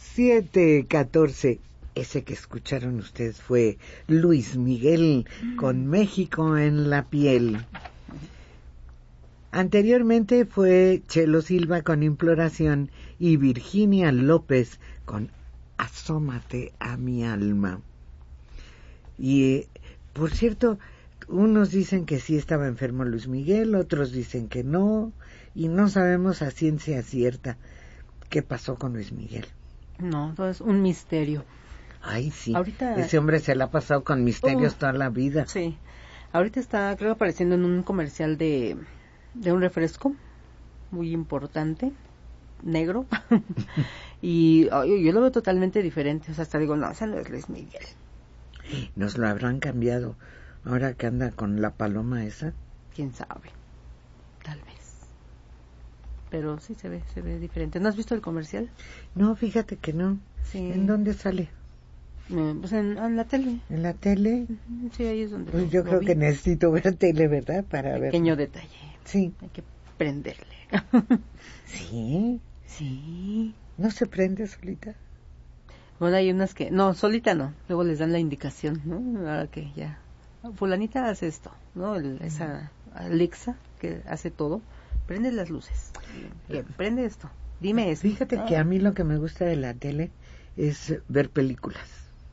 7:14. Ese que escucharon ustedes fue Luis Miguel con México en la piel. Anteriormente fue Chelo Silva con Imploración y Virginia López con Asómate a mi alma. Y, por cierto, unos dicen que sí estaba enfermo Luis Miguel, otros dicen que no, y no sabemos a ciencia cierta qué pasó con Luis Miguel. No, todo es un misterio. Ay, sí, ahorita, ese hombre se la ha pasado con misterios toda la vida. Sí, ahorita está, creo, apareciendo en un comercial de un refresco muy importante, negro, y yo lo veo totalmente diferente, o sea, hasta digo, no, ese no es Luis Miguel. Nos lo habrán cambiado, ahora que anda con la paloma esa. ¿Quién sabe? Tal vez. Pero sí se ve diferente. ¿No has visto el comercial? No, fíjate que no. Sí. ¿En dónde sale? Pues en la tele. ¿En la tele? Sí, ahí es donde pues yo creo que necesito ver tele, ¿verdad? Para ver. Pequeño detalle. Sí. Hay que prenderle. ¿Sí? Sí. ¿No se prende solita? Bueno, hay unas que... No, solita no. Luego les dan la indicación, ¿no? Ahora que ya... Fulanita hace esto, ¿no? Esa Alexa que hace todo. Prende las luces. Prende esto. Dime eso. Fíjate que a mí lo que me gusta de la tele es ver películas.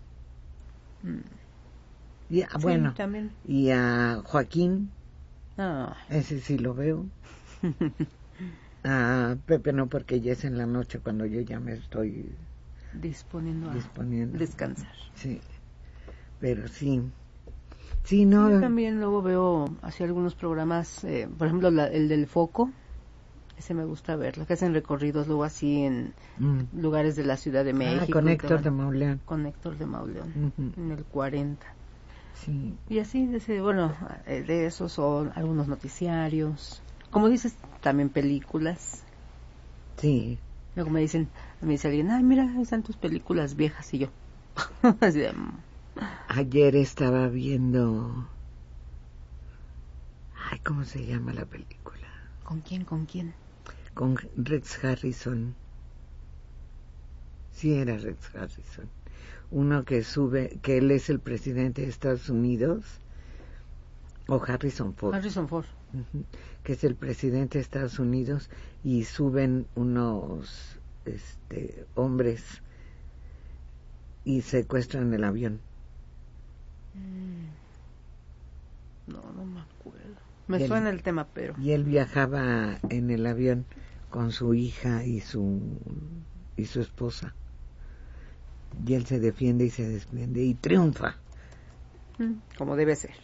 Y, bueno, también. Y a Joaquín, ese sí lo veo. A Pepe no, porque ya es en la noche cuando yo ya me estoy disponiendo a descansar. Sí, pero sí. Sí, no. Yo también luego veo así algunos programas, por ejemplo el del Foco. Ese me gusta verlo, que hacen recorridos luego así en lugares de la Ciudad de México. Con Héctor de Mauleón. Con Héctor de Mauleón, en el 40. Sí. Y así, de esos son algunos noticiarios. Como dices, también películas. Sí. Luego me dicen, me dice alguien, ay, mira, ahí están tus películas viejas, y yo. Así de, Ayer estaba viendo... Ay, ¿cómo se llama la película? ¿Con quién? Con Rex Harrison. Sí, era Rex Harrison. Uno que sube, que él es el presidente de Estados Unidos, o Harrison Ford. Que es el presidente de Estados Unidos, y suben unos hombres y secuestran el avión. No me acuerdo. Me suena el tema, pero... Y él viajaba en el avión con su hija y su esposa. Y él se defiende y se defiende y triunfa. Como debe ser.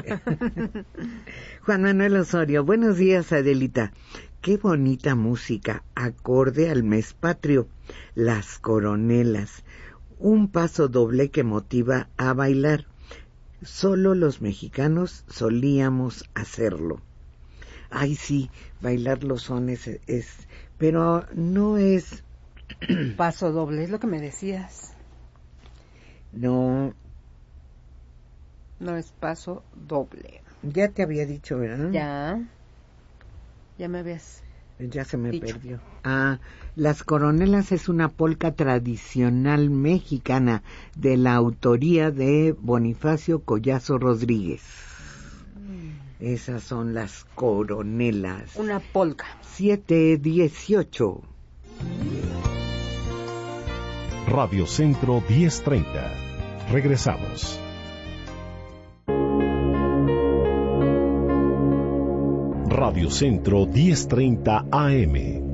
Juan Manuel Osorio, buenos días, Adelita. Qué bonita música, acorde al mes patrio. Las coronelas. Un paso doble que motiva a bailar. Solo los mexicanos solíamos hacerlo. Ay, sí, bailar los sones pero no es... Paso doble, es lo que me decías. No es paso doble. Ya te había dicho, ¿verdad? Ya me habías... Ya se me perdió. Las coronelas es una polca tradicional mexicana de la autoría de Bonifacio Collazo Rodríguez. Esas son las coronelas. Una polca. 7:18. Radio Centro 1030. Regresamos. Radio Centro 1030 AM.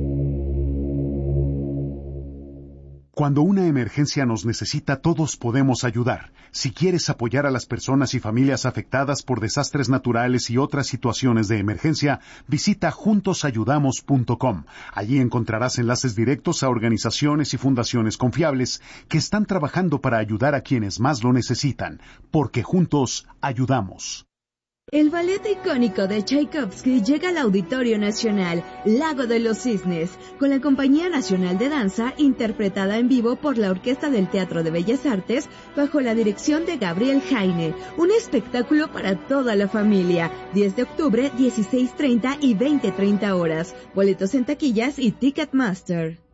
Cuando una emergencia nos necesita, todos podemos ayudar. Si quieres apoyar a las personas y familias afectadas por desastres naturales y otras situaciones de emergencia, visita juntosayudamos.com. Allí encontrarás enlaces directos a organizaciones y fundaciones confiables que están trabajando para ayudar a quienes más lo necesitan, porque juntos ayudamos. El ballet icónico de Tchaikovsky llega al Auditorio Nacional, Lago de los Cisnes, con la Compañía Nacional de Danza, interpretada en vivo por la Orquesta del Teatro de Bellas Artes, bajo la dirección de Gabriel Jaine. Un espectáculo para toda la familia. 10 de octubre, 16:30 y 20:30 horas. Boletos en taquillas y Ticketmaster.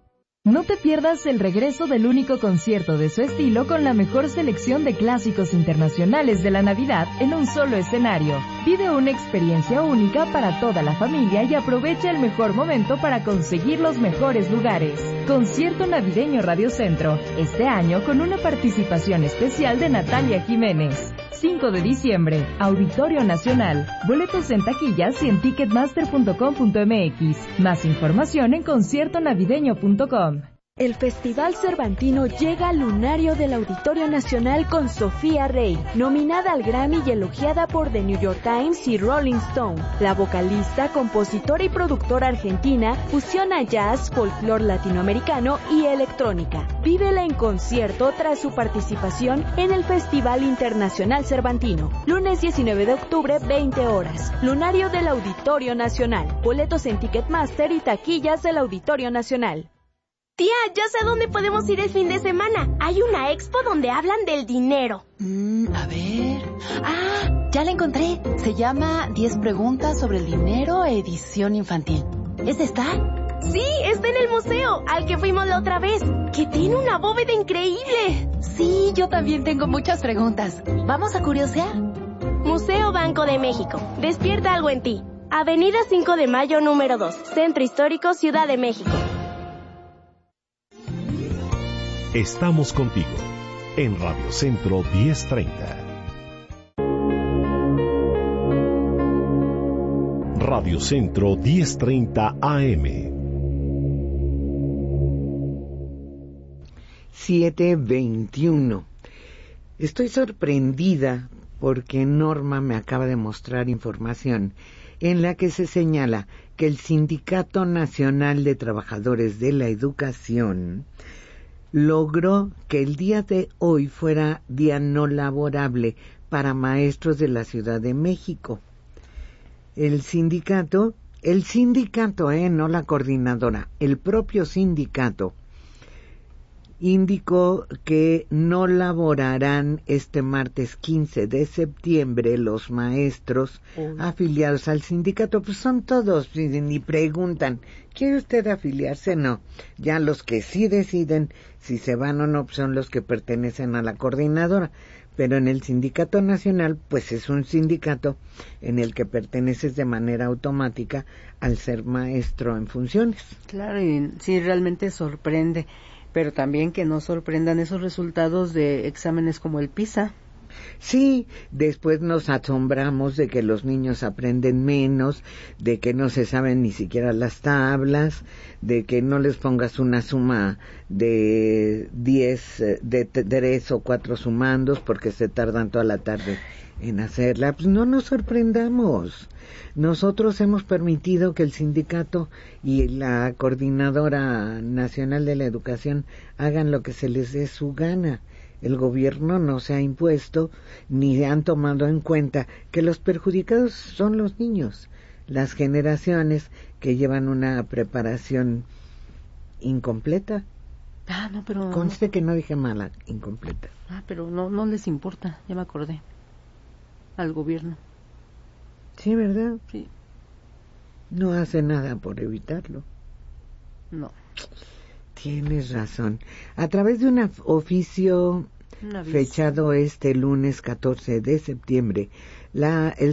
No te pierdas el regreso del único concierto de su estilo con la mejor selección de clásicos internacionales de la Navidad en un solo escenario. Vive una experiencia única para toda la familia y aprovecha el mejor momento para conseguir los mejores lugares. Concierto Navideño Radio Centro, este año con una participación especial de Natalia Jiménez. 5 de diciembre, Auditorio Nacional. Boletos en taquillas y en ticketmaster.com.mx. Más información en conciertonavideño.com. El Festival Cervantino llega al lunario del Auditorio Nacional con Sofía Rey, nominada al Grammy y elogiada por The New York Times y Rolling Stone. La vocalista, compositora y productora argentina fusiona jazz, folclore latinoamericano y electrónica. Vívela en concierto tras su participación en el Festival Internacional Cervantino. Lunes 19 de octubre, 20 horas. Lunario del Auditorio Nacional. Boletos en Ticketmaster y taquillas del Auditorio Nacional. Tía, ya sé a dónde podemos ir el fin de semana. Hay una expo donde hablan del dinero. A ver... ¡Ah! Ya la encontré. Se llama 10 preguntas sobre el dinero, edición infantil. ¿Es esta? Sí, está en el museo, al que fuimos la otra vez, que tiene una bóveda increíble. Sí, yo también tengo muchas preguntas. ¿Vamos a curiosear? Museo Banco de México. Despierta algo en ti. Avenida 5 de Mayo, número 2. Centro Histórico, Ciudad de México. Estamos contigo en Radio Centro 1030. Radio Centro 1030 AM. 7:21. Estoy sorprendida porque Norma me acaba de mostrar información en la que se señala que el Sindicato Nacional de Trabajadores de la Educación logró que el día de hoy fuera día no laborable para maestros de la Ciudad de México. El sindicato, no la coordinadora, el propio sindicato indicó que no laborarán este martes 15 de septiembre los maestros afiliados al sindicato. Pues son todos, ni preguntan, ¿quiere usted afiliarse? No. Ya los que sí deciden si se van o no son los que pertenecen a la coordinadora. Pero en el Sindicato Nacional, pues es un sindicato en el que perteneces de manera automática al ser maestro en funciones. Claro, y sí, realmente sorprende. Pero también que no sorprendan esos resultados de exámenes como el PISA. Sí, después nos asombramos de que los niños aprenden menos, de que no se saben ni siquiera las tablas, de que no les pongas una suma de 10, de 3 o 4 sumandos porque se tardan toda la tarde en hacerla. Pues no nos sorprendamos. Nosotros hemos permitido que el sindicato y la Coordinadora Nacional de la Educación hagan lo que se les dé su gana. El gobierno no se ha impuesto ni han tomado en cuenta que los perjudicados son los niños, las generaciones que llevan una preparación incompleta. No, pero... Conste que no dije mala, incompleta. Pero no les importa, ya me acordé. Al gobierno. Sí, ¿verdad? Sí. No hace nada por evitarlo. No. Tienes razón. A través de un oficio fechado este lunes 14 de septiembre, el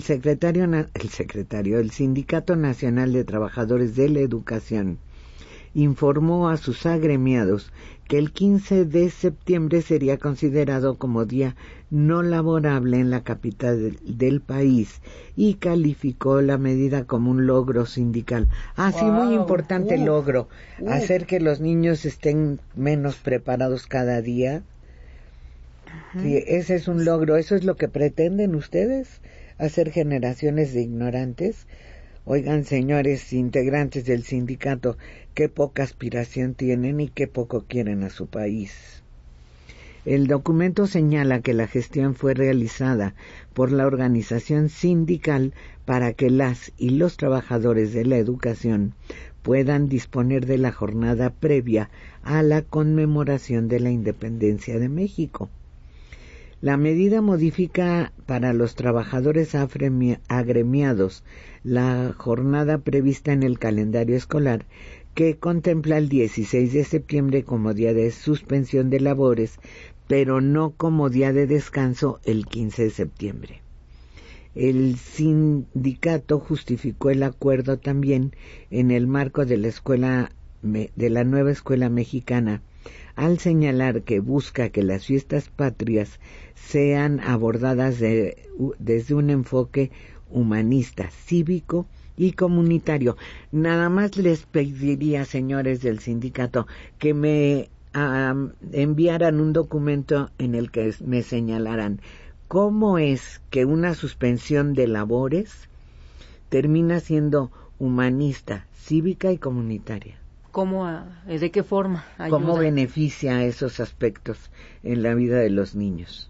Sindicato Nacional de Trabajadores de la Educación informó a sus agremiados que el 15 de septiembre sería considerado como día no laborable en la capital del país y calificó la medida como un logro sindical. Sí, muy importante logro, hacer que los niños estén menos preparados cada día. Sí, ese es un logro. ¿Eso es lo que pretenden ustedes? ¿Hacer generaciones de ignorantes? Oigan, señores integrantes del sindicato, qué poca aspiración tienen y qué poco quieren a su país. El documento señala que la gestión fue realizada por la organización sindical para que las y los trabajadores de la educación puedan disponer de la jornada previa a la conmemoración de la independencia de México. La medida modifica para los trabajadores agremiados la jornada prevista en el calendario escolar, que contempla el 16 de septiembre como día de suspensión de labores, pero no como día de descanso el 15 de septiembre. El sindicato justificó el acuerdo también en el marco de la nueva escuela mexicana, al señalar que busca que las fiestas patrias sean abordadas desde un enfoque humanista, cívico y comunitario. Nada más les pediría, señores del sindicato, que me enviaran un documento en el que me señalaran cómo es que una suspensión de labores termina siendo humanista, cívica y comunitaria. ¿Cómo, de qué forma ayuda? ¿Cómo beneficia esos aspectos en la vida de los niños?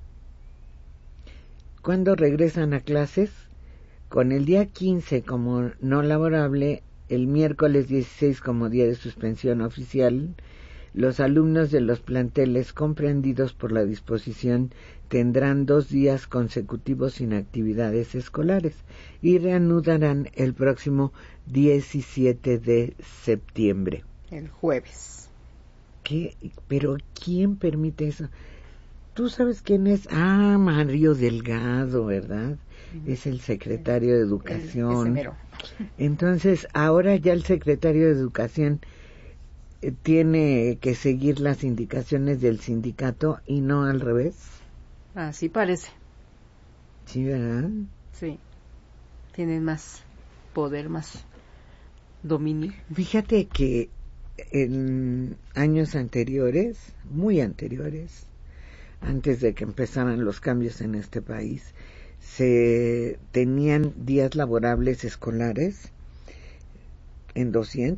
¿Cuándo regresan a clases? Con el día 15 como no laborable, el miércoles 16 como día de suspensión oficial, los alumnos de los planteles comprendidos por la disposición tendrán 2 días consecutivos sin actividades escolares y reanudarán el próximo 17 de septiembre. El jueves. ¿Qué? ¿Pero quién permite eso? ¿Tú sabes quién es? Ah, Mario Delgado, ¿verdad? Es el secretario de Educación. Entonces, ahora ya el secretario de Educación tiene que seguir las indicaciones del sindicato y no al revés. Así parece. Sí, ¿verdad? Sí. Tienen más poder, más dominio. Fíjate que en años anteriores, muy anteriores, antes de que empezaran los cambios en este país, se tenían días laborables escolares en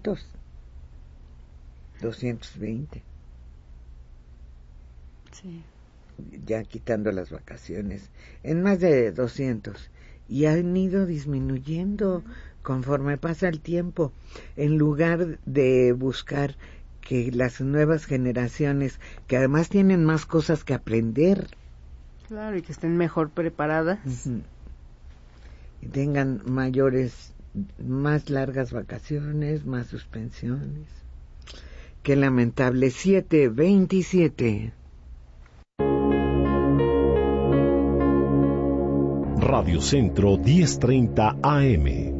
220. Sí. Ya quitando las vacaciones, en más de 200, y han ido disminuyendo conforme pasa el tiempo, en lugar de buscar que las nuevas generaciones, que además tienen más cosas que aprender, claro, y que estén mejor preparadas, y tengan más largas vacaciones, más suspensiones. Qué lamentable. 7:27. Radio Centro 1030 AM.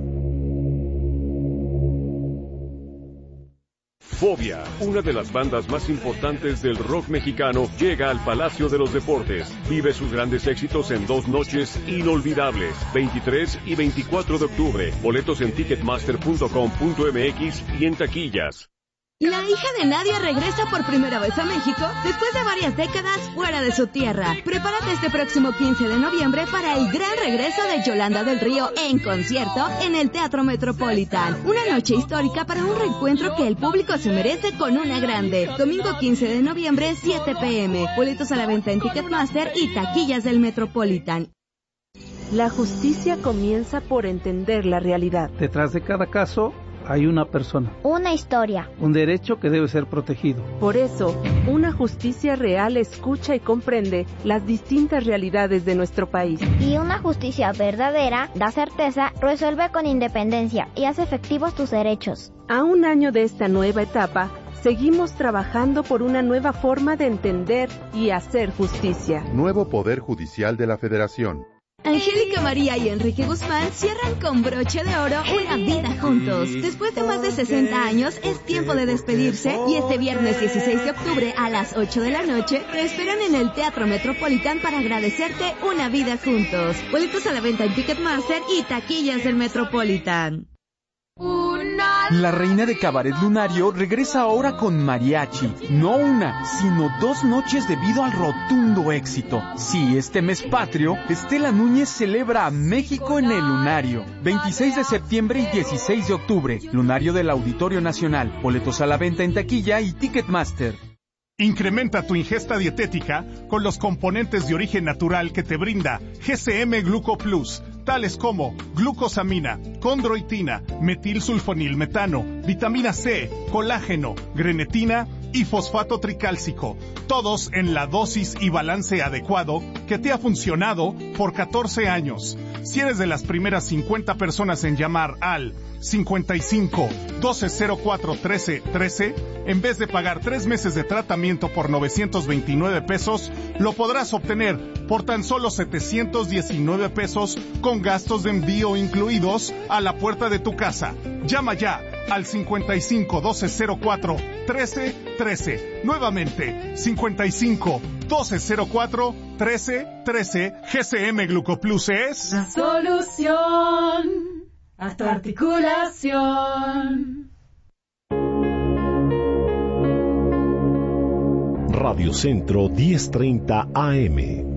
Fobia, una de las bandas más importantes del rock mexicano, llega al Palacio de los Deportes. Vive sus grandes éxitos en 2 noches inolvidables, 23 y 24 de octubre. Boletos en ticketmaster.com.mx y en taquillas. La hija de Nadia regresa por primera vez a México después de varias décadas fuera de su tierra. Prepárate este próximo 15 de noviembre para el gran regreso de Yolanda del Río en concierto en el Teatro Metropolitan. Una noche histórica para un reencuentro que el público se merece con una grande. Domingo 15 de noviembre, 7 p.m. Boletos a la venta en Ticketmaster y taquillas del Metropolitan. La justicia comienza por entender la realidad. Detrás de cada caso hay una persona. Una historia. Un derecho que debe ser protegido. Por eso, una justicia real escucha y comprende las distintas realidades de nuestro país. Y una justicia verdadera da certeza, resuelve con independencia y hace efectivos tus derechos. A un año de esta nueva etapa, seguimos trabajando por una nueva forma de entender y hacer justicia. Nuevo Poder Judicial de la Federación. Angélica María y Enrique Guzmán cierran con broche de oro una vida juntos. Después de más de 60 años, es tiempo de despedirse y este viernes 16 de octubre a las 8 de la noche te esperan en el Teatro Metropolitan para agradecerte una vida juntos. Boletos a la venta en Ticketmaster y taquillas del Metropolitan. La reina de Cabaret Lunario regresa ahora con mariachi. No una, sino 2 noches debido al rotundo éxito. Sí, este mes patrio, Estela Núñez celebra a México en el Lunario. 26 de septiembre y 16 de octubre. Lunario del Auditorio Nacional. Boletos a la venta en taquilla y Ticketmaster. Incrementa tu ingesta dietética con los componentes de origen natural que te brinda GCM Gluco Plus, tales como glucosamina, condroitina, metilsulfonilmetano, vitamina C, colágeno, grenetina y fosfato tricálcico, todos en la dosis y balance adecuado que te ha funcionado por 14 años. Si eres de las primeras 50 personas en llamar al 55 1204 13 13, en vez de pagar 3 meses de tratamiento por 929 pesos, lo podrás obtener por tan solo 719 pesos con gastos de envío incluidos a la puerta de tu casa. Llama ya al 55 1204 13 13. Nuevamente, 55 1204 13 13. GCM Glucoplus es la solución a tu articulación. Radio Centro 1030 AM.